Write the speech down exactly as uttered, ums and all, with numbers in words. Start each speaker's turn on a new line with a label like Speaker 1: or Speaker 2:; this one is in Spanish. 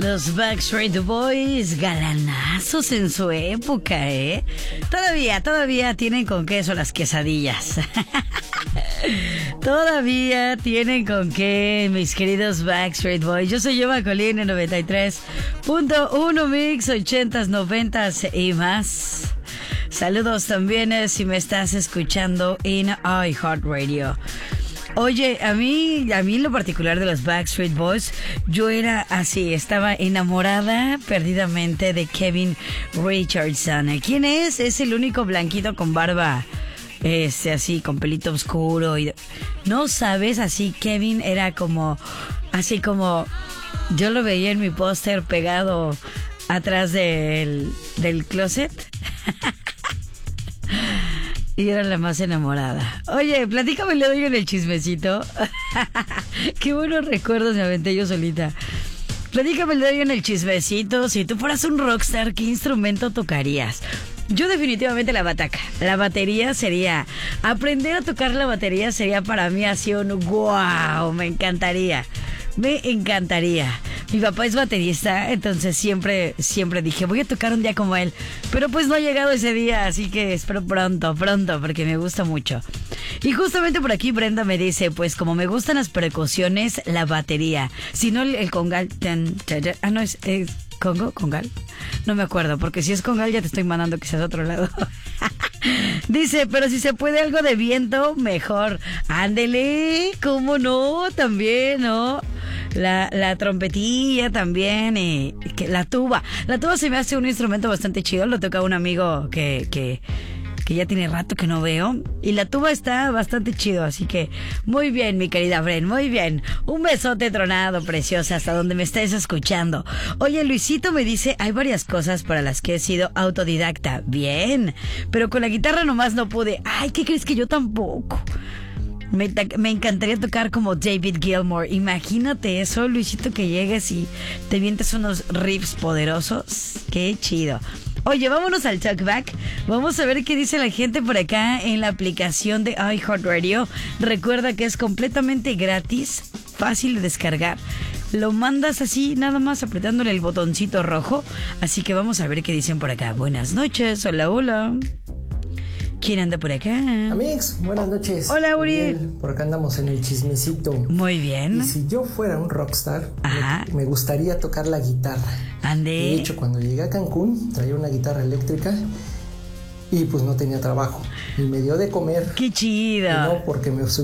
Speaker 1: Los Backstreet Boys, galanazos en su época, ¿eh? Todavía, todavía tienen con queso las quesadillas. Todavía tienen con qué, mis queridos Backstreet Boys. Yo soy Eva Colín en noventa y tres punto uno Mix, ochentas, noventas y más. Saludos también eh, si me estás escuchando en iHeartRadio. Oye, a mí, a mí en lo particular de los Backstreet Boys, yo era así, estaba enamorada perdidamente de Kevin Richardson. ¿Quién es? Es el único blanquito con barba, este, así, con pelito oscuro. Y no sabes, así Kevin era como, así como, yo lo veía en mi póster pegado atrás del, del closet. Y era la más enamorada. Oye, platícame, le doy en el chismecito. Qué buenos recuerdos me aventé yo solita. Platícame, le doy en el chismecito. Si tú fueras un rockstar, ¿qué instrumento tocarías? Yo definitivamente la bataca. La batería sería... Aprender a tocar la batería sería para mí así un wow, me encantaría. Me encantaría. Mi papá es baterista, entonces siempre, siempre dije, voy a tocar un día como él. Pero pues no ha llegado ese día, así que espero pronto, pronto, porque me gusta mucho. Y justamente por aquí Brenda me dice, pues como me gustan las percusiones, la batería. Si no, el, el congal... Tan, tan, tan, ah, no, es... es ¿Congo? ¿Congal? No me acuerdo, porque si es congal ya te estoy mandando quizás a otro lado. Dice, pero si se puede algo de viento, mejor. Ándele, ¿cómo no? También, ¿no? La, la trompetilla también, y que la tuba. La tuba se me hace un instrumento bastante chido, lo toca un amigo que... que que ya tiene rato que no veo, y la tuba está bastante chido, así que muy bien, mi querida Bren, muy bien. Un besote tronado, preciosa, hasta donde me estés escuchando. Oye, Luisito me dice, hay varias cosas para las que he sido autodidacta. Bien, pero con la guitarra nomás no pude. Ay, ¿qué crees? Que yo tampoco. Me, me encantaría tocar como David Gilmour. Imagínate eso, Luisito, que llegues y te vientes unos riffs poderosos. Qué chido. Oye, vámonos al talkback. Vamos a ver qué dice la gente por acá en la aplicación de iHeartRadio. Recuerda que es completamente gratis, fácil de descargar. Lo mandas así, nada más apretándole el botoncito rojo. Así que vamos a ver qué dicen por acá. Buenas noches, hola, hola. ¿Quién anda por acá?
Speaker 2: Amigos, buenas noches.
Speaker 1: Hola, Uriel.
Speaker 2: Por acá andamos en el chismecito.
Speaker 1: Muy bien.
Speaker 2: Y si yo fuera un rockstar,
Speaker 1: Ajá.
Speaker 2: me, me gustaría tocar la guitarra.
Speaker 1: Ande.
Speaker 2: De hecho, cuando llegué a Cancún, traía una guitarra eléctrica y pues no tenía trabajo. Y me dio de comer.
Speaker 1: ¡Qué chido!
Speaker 2: Y no porque me